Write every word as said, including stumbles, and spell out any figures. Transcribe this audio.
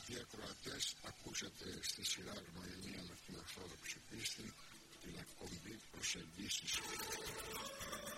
Αγαπητοί ακροατές, ακούσατε στη σειρά Γνωριμία με την Ορθόδοξη Πίστη την εκπομπή Προσεγγίσεις.